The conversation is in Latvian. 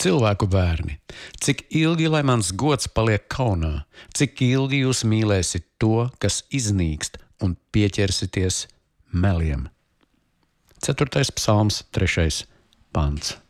Cilvēku bērni, cik ilgi, lai mans gods paliek kaunā, cik ilgi jūs mīlēsiet to, kas iznīkst, un pieķersities meliem. 4. psalms, 3. pants.